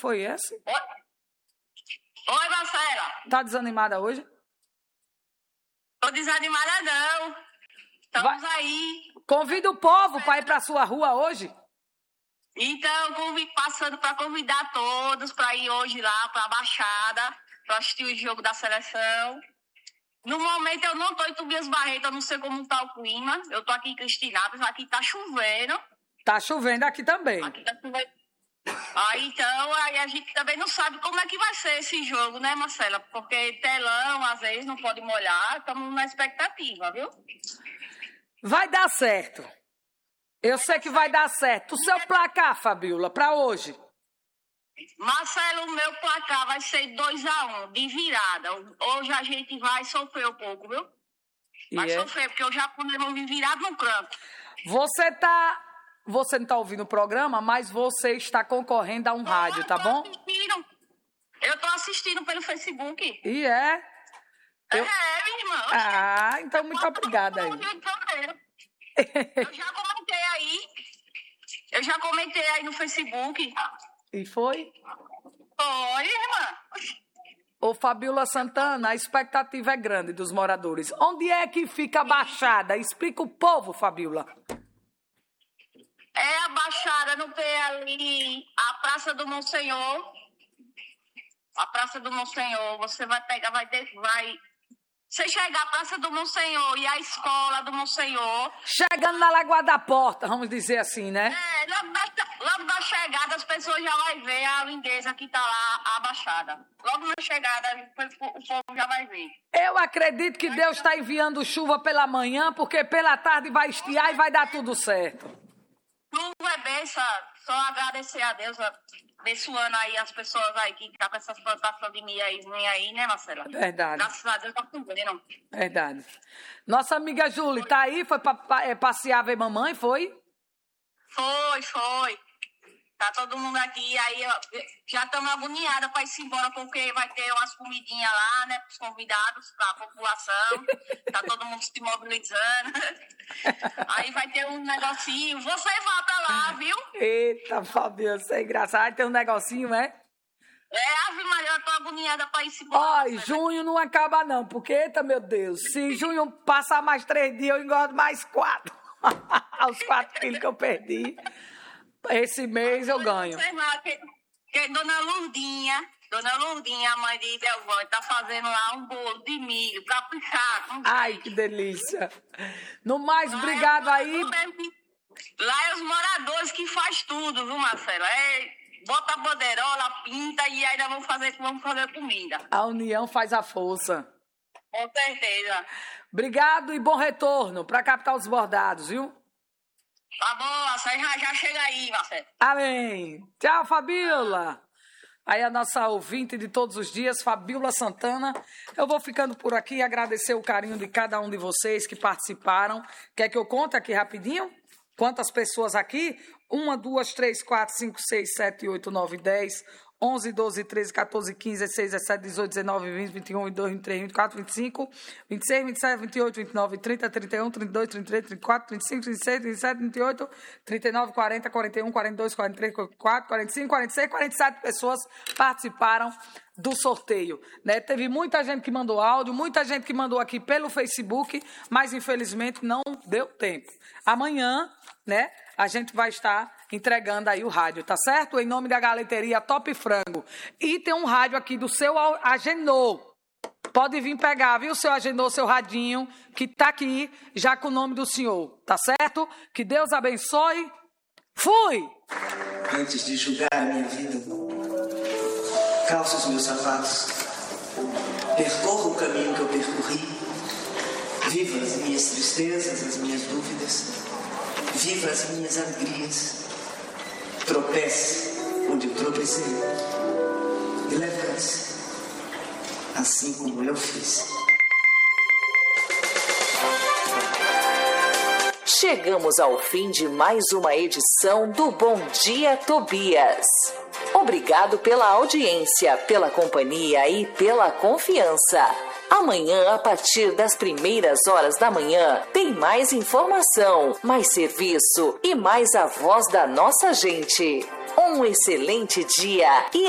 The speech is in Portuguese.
foi esse? Oi, Marcela. Tá desanimada hoje? Tô desanimada, não. Estamos aí. Convida o povo para ir para sua rua hoje. Então, passando para convidar todos para ir hoje lá para a Baixada, para assistir o jogo da seleção. No momento, eu não tô em Tobias Barreto, eu não sei como tá o clima. Eu tô aqui em Cristinápolis, aqui tá chovendo. Tá chovendo aqui também. Aqui tá chovendo. Então, a gente também não sabe como é que vai ser esse jogo, né, Marcela? Porque telão, às vezes, não pode molhar. Estamos na expectativa, viu? Vai dar certo. Eu sei que vai dar certo. O seu placar, Fabiola, para hoje? Marcelo, o meu placar vai ser 2-1, de virada. Hoje a gente vai sofrer um pouco, viu? Vai sofrer, porque eu já vou vir virado no canto. Você não tá ouvindo o programa, mas você está concorrendo a um rádio, tá bom? Eu tô assistindo pelo Facebook. E é? Minha irmã. Ah, então muito obrigada aí. Eu já comentei aí no Facebook. E foi? Foi, irmã. Ô, Fabiola Santana, a expectativa é grande dos moradores. Onde é que fica a Baixada? Explica o povo, Fabiola. É a Baixada, não tem ali a Praça do Monsenhor. A Praça do Monsenhor, você vai pegar, Você chegar à Praça do Monsenhor e a escola do Monsenhor. Chegando na Lagoa da Porta, vamos dizer assim, né? Logo na chegada as pessoas já vão ver a lindeza que tá lá, a Baixada. Logo na chegada o povo já vai ver. Eu acredito que Deus está enviando chuva pela manhã, porque pela tarde vai estiar e vai dar tudo certo. Chuva é bênção, só agradecer a Deus, abençoando aí as pessoas aí que tá com essas plantações de milho aí, né, Marcela? Verdade. Graças a Deus tá cumprindo. Verdade. Nossa amiga Júlia, tá aí? Foi passear ver mamãe, foi? Foi. Tá todo mundo aqui, aí já estamos agoniadas para ir embora, porque vai ter umas comidinhas lá, né, pros convidados, pra população. Tá todo mundo se mobilizando. Aí vai ter um negocinho. Você vai pra lá, viu? Eita, Fabiola, você é engraçado. Tem um negocinho, é? Ave Maria, eu tô agoniada pra ir embora. Ai, junho não acaba não, porque, eita, meu Deus, se junho passar mais 3 dias, eu engordo mais 4. Os 4 quilos que eu perdi. Esse mês eu ganho. Que Dona Lourdinha, a mãe de Delvão, tá fazendo lá um bolo de milho pra puxar. Ai, que delícia. No mais, obrigado aí. Lá é os moradores que faz tudo, viu, Marcela? Bota a bandeirola, pinta e ainda vamos fazer comida. A união faz a força. Com certeza. Obrigado e bom retorno pra Capital dos Bordados, viu? Tá bom, você já chega aí, Marcelo. Amém. Tchau, Fabiola. Aí a nossa ouvinte de todos os dias, Fabiola Santana. Eu vou ficando por aqui e agradecer o carinho de cada um de vocês que participaram. Quer que eu conte aqui rapidinho? Quantas pessoas aqui? 1, 2, 3, 4, 5, 6, 7, 8, 9, 10, 11, 12, 13, 14, 15, 16, 17, 18, 19, 20, 21, 22, 23, 24, 25, 26, 27, 28, 29, 30, 31, 32, 33, 34, 35, 36, 37, 38, 39, 40, 41, 42, 43, 44, 45, 46, 47 pessoas participaram do sorteio, né? Teve muita gente que mandou áudio, muita gente que mandou aqui pelo Facebook, mas infelizmente não deu tempo. Amanhã, né, a gente vai estar entregando aí o rádio, tá certo? Em nome da Galeteria Top Frango. E tem um rádio aqui do seu Agenor. Pode vir pegar, viu, seu Agenor, seu radinho, que tá aqui já com o nome do senhor, tá certo? Que Deus abençoe. Fui! Antes de julgar a minha vida, calço os meus sapatos, percorro o caminho que eu percorri, viva as minhas tristezas, as minhas dúvidas, viva as minhas alegrias, tropece onde eu tropecei e levante-se, assim como eu fiz. Chegamos ao fim de mais uma edição do Bom Dia Tobias. Obrigado pela audiência, pela companhia e pela confiança. Amanhã, a partir das primeiras horas da manhã, tem mais informação, mais serviço e mais a voz da nossa gente. Um excelente dia e